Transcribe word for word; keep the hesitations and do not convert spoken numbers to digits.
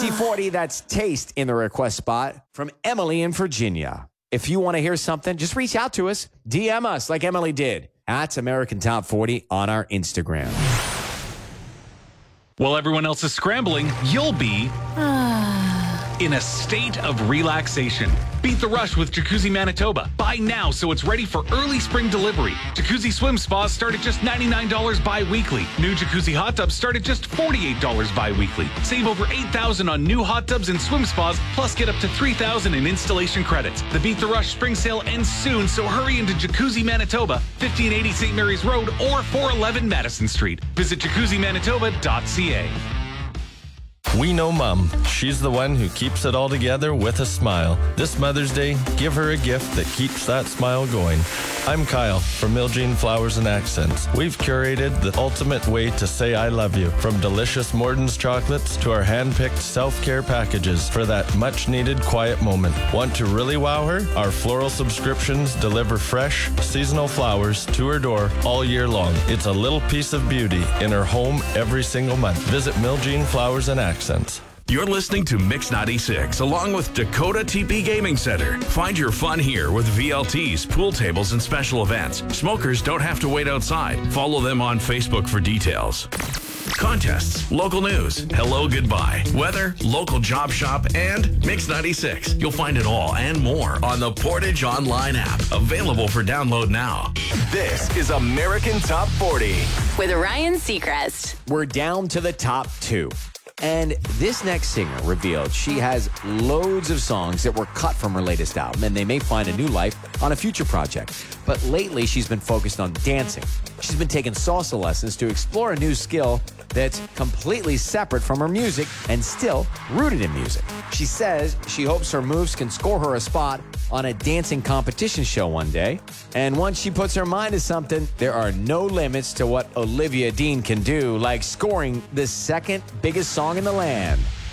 T forty, that's Taste in the request spot from Emily in Virginia. If you want to hear something, just reach out to us. D M us like Emily did at American Top forty on our Instagram. While everyone else is scrambling, you'll be in a state of relaxation. Beat the rush with Jacuzzi Manitoba. Buy now so it's ready for early spring delivery. Jacuzzi swim spas start at just ninety-nine dollars bi-weekly. New Jacuzzi hot tubs start at just forty-eight dollars bi-weekly. Save over eight thousand dollars on new hot tubs and swim spas, plus get up to three thousand dollars in installation credits. The Beat the Rush spring sale ends soon, so hurry into Jacuzzi Manitoba, fifteen eighty Saint Mary's Road or four eleven Madison Street. Visit jacuzzi manitoba dot c a. We know Mom. She's the one who keeps it all together with a smile. This Mother's Day, give her a gift that keeps that smile going. I'm Kyle from Miljean Flowers and Accents. We've curated the ultimate way to say I love you, from delicious Morton's chocolates to our hand-picked self-care packages for that much-needed quiet moment. Want to really wow her? Our floral subscriptions deliver fresh, seasonal flowers to her door all year long. It's a little piece of beauty in her home every single month. Visit Miljean Flowers and Accents. You're listening to Mix ninety-six along with Dakota T P Gaming Center. Find your fun here with V L Ts, pool tables, and special events. Smokers don't have to wait outside. Follow them on Facebook for details. Contests, local news, hello, goodbye, weather, local job shop, and Mix ninety-six. You'll find it all and more on the Portage Online app. Available for download now. This is American Top forty. With Ryan Seacrest. We're down to the top two. And this next singer revealed she has loads of songs that were cut from her latest album, and they may find a new life on a future project. But lately, she's been focused on dancing. She's been taking salsa lessons to explore a new skill that's completely separate from her music and still rooted in music. She says she hopes her moves can score her a spot on a dancing competition show one day. And once she puts her mind to something, there are no limits to what Olivia Dean can do, like scoring the second biggest song in the land.